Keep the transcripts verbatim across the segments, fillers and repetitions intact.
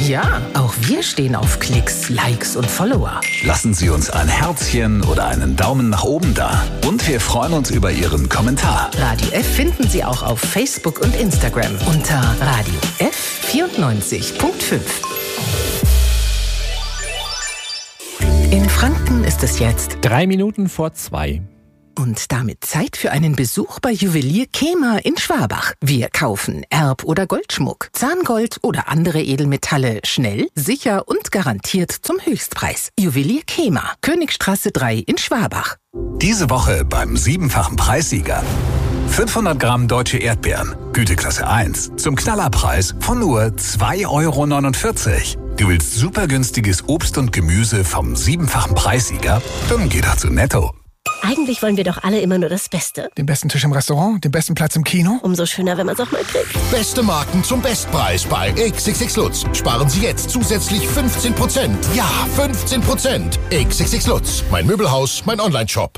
Ja, auch wir stehen auf Klicks, Likes und Follower. Lassen Sie uns ein Herzchen oder einen Daumen nach oben da. Und wir freuen uns über Ihren Kommentar. Radio F finden Sie auch auf Facebook und Instagram unter Radio F vierundneunzig Komma fünf. In Franken ist es jetzt Drei Minuten vor zwei. und damit Zeit für einen Besuch bei Juwelier Kemer in Schwabach. Wir kaufen Erb- oder Goldschmuck, Zahngold oder andere Edelmetalle schnell, sicher und garantiert zum Höchstpreis. Juwelier Kemer, Königstraße drei in Schwabach. Diese Woche beim siebenfachen Preissieger. fünfhundert Gramm deutsche Erdbeeren, Güteklasse eins, zum Knallerpreis von nur zwei Euro neunundvierzig. Du willst super günstiges Obst und Gemüse vom siebenfachen Preissieger? Dann geh doch zu Netto. Eigentlich wollen wir doch alle immer nur das Beste. Den besten Tisch im Restaurant, den besten Platz im Kino. Umso schöner, wenn man es auch mal kriegt. Beste Marken zum Bestpreis bei X X X Lutz. Sparen Sie jetzt zusätzlich fünfzehn Prozent. Ja, fünfzehn Prozent. X X X Lutz. Mein Möbelhaus, mein Online-Shop.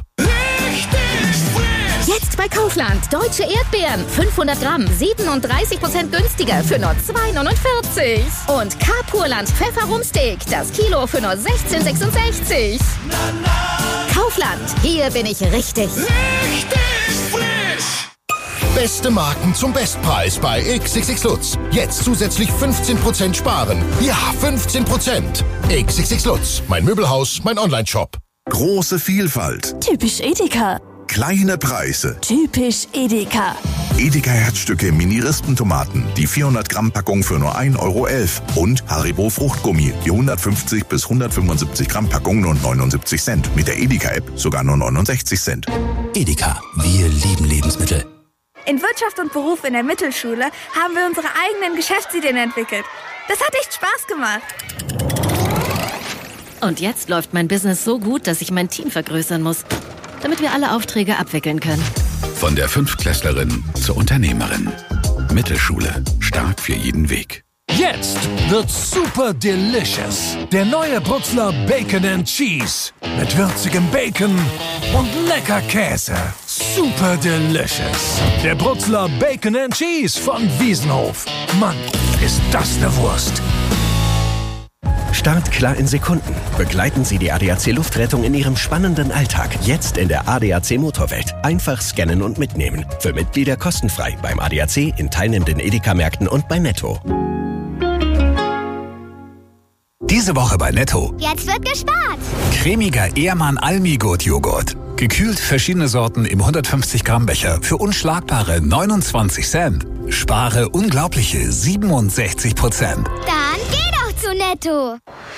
Jetzt bei Kaufland. Deutsche Erdbeeren. fünfhundert Gramm. siebenunddreißig Prozent günstiger für nur zwei neunundvierzig. Und K-Purland Pfefferrumsteak. Das Kilo für nur sechzehn sechsundsechzig. Kaufland. Hier bin ich richtig. Richtig frisch. Beste Marken zum Bestpreis bei X X X Lutz. Jetzt zusätzlich fünfzehn Prozent sparen. Ja, fünfzehn Prozent. X X X Lutz. Mein Möbelhaus, mein Online-Shop. Große Vielfalt. Typisch Edeka. Kleine Preise. Typisch Edeka. Edeka Herzstücke Mini-Rispentomaten, die vierhundert Gramm Packung für nur ein Euro elf. Und Haribo Fruchtgummi, die hundertfünfzig bis hundertfünfundsiebzig Gramm Packung nur neunundsiebzig Cent. Mit der Edeka-App sogar nur neunundsechzig Cent. Edeka, wir lieben Lebensmittel. In Wirtschaft und Beruf in der Mittelschule haben wir unsere eigenen Geschäftsideen entwickelt. Das hat echt Spaß gemacht. Und jetzt läuft mein Business so gut, dass ich mein Team vergrößern muss, damit wir alle Aufträge abwickeln können. Von der Fünftklässlerin zur Unternehmerin. Mittelschule. Stark für jeden Weg. Jetzt wird super delicious. Der neue Brutzler Bacon and Cheese. Mit würzigem Bacon und lecker Käse. Super delicious. Der Brutzler Bacon and Cheese von Wiesenhof. Mann, ist das eine Wurst. Startklar in Sekunden. Begleiten Sie die A D A C Luftrettung in Ihrem spannenden Alltag. Jetzt in der A D A C Motorwelt. Einfach scannen und mitnehmen. Für Mitglieder kostenfrei beim A D A C, in teilnehmenden Edeka-Märkten und bei Netto. Diese Woche bei Netto. Jetzt wird gespart. Cremiger Ehrmann Almigurt Joghurt. Gekühlt verschiedene Sorten im hundertfünfzig Gramm Becher für unschlagbare neunundzwanzig Cent. Spare unglaubliche siebenundsechzig Prozent. Dann geh doch zu Netto.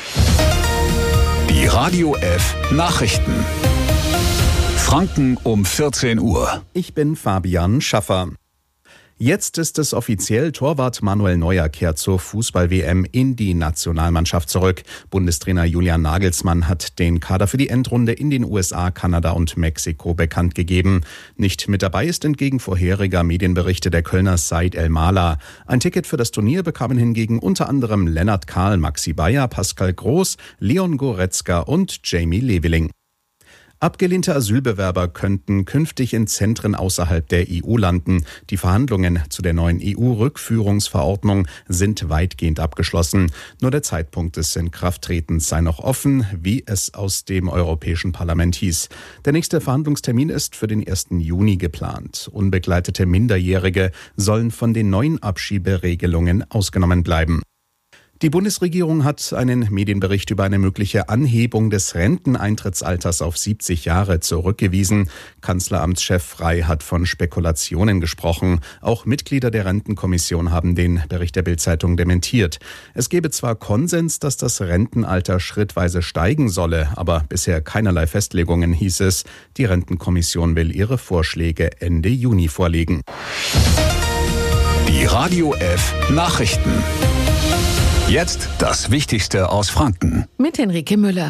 Die Radio F Nachrichten. Franken um vierzehn Uhr. Ich bin Fabian Schaffer. Jetzt ist es offiziell, Torwart Manuel Neuer kehrt zur Fußball-W M in die Nationalmannschaft zurück. Bundestrainer Julian Nagelsmann hat den Kader für die Endrunde in den U S A, Kanada und Mexiko bekannt gegeben. Nicht mit dabei ist entgegen vorheriger Medienberichte der Kölner Said El-Mala. Ein Ticket für das Turnier bekamen hingegen unter anderem Lennart Kahl, Maxi Bayer, Pascal Groß, Leon Goretzka und Jamie Leveling. Abgelehnte Asylbewerber könnten künftig in Zentren außerhalb der E U landen. Die Verhandlungen zu der neuen E U-Rückführungsverordnung sind weitgehend abgeschlossen. Nur der Zeitpunkt des Inkrafttretens sei noch offen, wie es aus dem Europäischen Parlament hieß. Der nächste Verhandlungstermin ist für den ersten Juni geplant. Unbegleitete Minderjährige sollen von den neuen Abschieberegelungen ausgenommen bleiben. Die Bundesregierung hat einen Medienbericht über eine mögliche Anhebung des Renteneintrittsalters auf siebzig Jahre zurückgewiesen. Kanzleramtschef Frey hat von Spekulationen gesprochen. Auch Mitglieder der Rentenkommission haben den Bericht der Bild-Zeitung dementiert. Es gebe zwar Konsens, dass das Rentenalter schrittweise steigen solle, aber bisher keinerlei Festlegungen, hieß es. Die Rentenkommission will ihre Vorschläge Ende Juni vorlegen. Die Radio F Nachrichten. Jetzt das Wichtigste aus Franken. Mit Henrike Müller.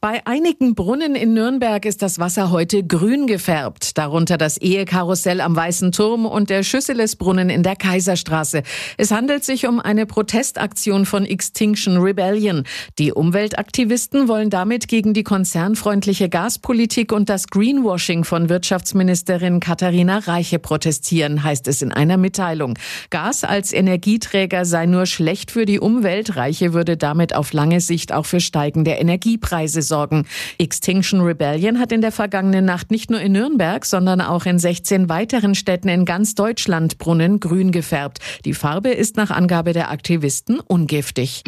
Bei einigen Brunnen in Nürnberg ist das Wasser heute grün gefärbt. Darunter das Ehekarussell am Weißen Turm und der Schüsselesbrunnen in der Kaiserstraße. Es handelt sich um eine Protestaktion von Extinction Rebellion. Die Umweltaktivisten wollen damit gegen die konzernfreundliche Gaspolitik und das Greenwashing von Wirtschaftsministerin Katharina Reiche protestieren, heißt es in einer Mitteilung. Gas als Energieträger sei nur schlecht für die Umwelt. Reiche würde damit auf lange Sicht auch für steigende Energiepreise sorgen. Extinction Rebellion hat in der vergangenen Nacht nicht nur in Nürnberg, sondern auch in sechzehn weiteren Städten in ganz Deutschland Brunnen grün gefärbt. Die Farbe ist nach Angabe der Aktivisten ungiftig.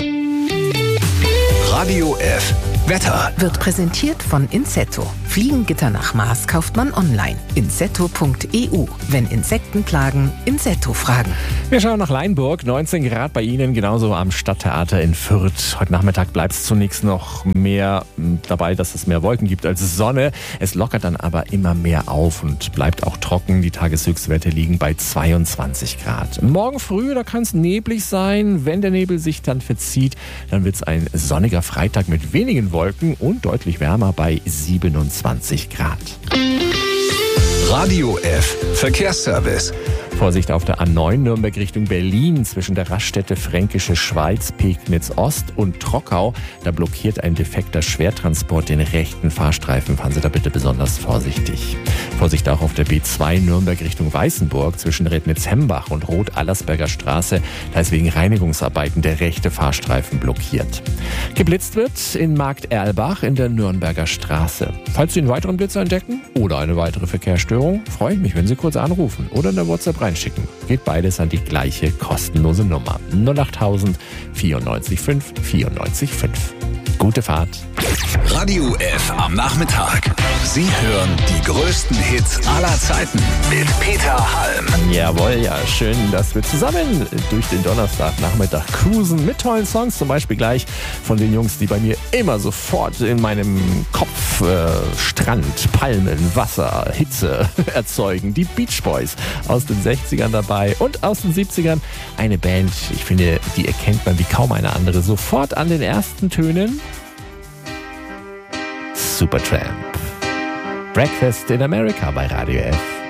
Radio F. Wetter wird präsentiert von Insetto. Fliegengitter nach Maß kauft man online. insetto punkt e u. Wenn Insekten plagen, Insetto fragen. Wir schauen nach Leinburg. neunzehn Grad bei Ihnen, genauso am Stadttheater in Fürth. Heute Nachmittag bleibt es zunächst noch mehr dabei, dass es mehr Wolken gibt als Sonne. Es lockert dann aber immer mehr auf und bleibt auch trocken. Die Tageshöchstwerte liegen bei zweiundzwanzig Grad. Morgen früh, da kann es neblig sein. Wenn der Nebel sich dann verzieht, dann wird es ein sonniger Freitag mit wenigen Wolken und deutlich wärmer bei siebenundzwanzig Grad. Radio F. Verkehrsservice. Vorsicht auf der A neun Nürnberg Richtung Berlin zwischen der Raststätte Fränkische Schweiz, Pegnitz Ost und Trockau. Da blockiert ein defekter Schwertransport den rechten Fahrstreifen. Fahren Sie da bitte besonders vorsichtig. Vorsicht auch auf der B zwei Nürnberg Richtung Weißenburg zwischen Rednitz-Hembach und Roth-Allersberger Straße. Da ist wegen Reinigungsarbeiten der rechte Fahrstreifen blockiert. Geblitzt wird in Markt Erlbach in der Nürnberger Straße. Falls Sie einen weiteren Blitzer entdecken oder eine weitere Verkehrsstörung, freue ich mich, wenn Sie kurz anrufen oder in der WhatsApp reinschicken. Geht beides an die gleiche kostenlose Nummer. null achttausend vierundneunzig fünf vierundneunzig fünf. Gute Fahrt. Radio F am Nachmittag. Sie hören die größten Hits aller Zeiten mit Peter Halm. Jawohl, ja, schön, dass wir zusammen durch den Donnerstagnachmittag cruisen mit tollen Songs. Zum Beispiel gleich von den Jungs, die bei mir immer sofort in meinem Kopf äh, Strand, Palmen, Wasser, Hitze erzeugen. Die Beach Boys aus den sechzigern dabei und aus den siebzigern. Eine Band, ich finde, die erkennt man wie kaum eine andere. Sofort an den ersten Tönen. Supertramp. Breakfast in America bei Radio F.